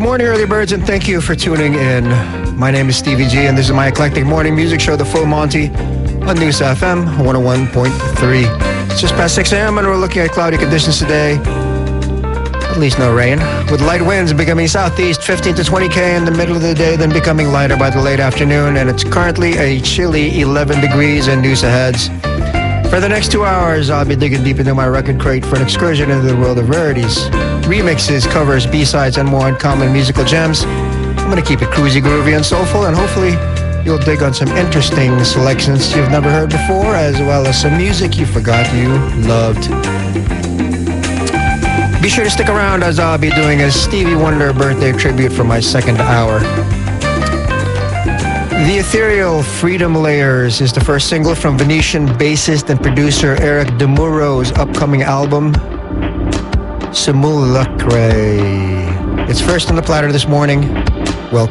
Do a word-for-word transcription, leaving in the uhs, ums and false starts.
Good morning, early birds, and thank you for tuning in. My name is Stevie G, and this is my eclectic morning music show, The Full Monty, on News F M one oh one point three. It's just past six a.m., and we're looking at cloudy conditions today. At least no rain. With light winds becoming southeast fifteen to twenty K in the middle of the day, then becoming lighter by the late afternoon, and it's currently a chilly eleven degrees in Noosa Heads. For the next two hours, I'll be digging deep into my record crate for an excursion into the world of rarities, remixes, covers, B-sides, and more uncommon musical gems. I'm going to keep it cruisy, groovy, and soulful, and hopefully you'll dig on some interesting selections you've never heard before, as well as some music you forgot you loved. Be sure to stick around, as I'll be doing a Stevie Wonder birthday tribute for my second hour. The ethereal Freedom Layers is the first single from Venetian bassist and producer Eric DeMuro's upcoming album, Simulacre. It's first on the platter this morning. Welcome.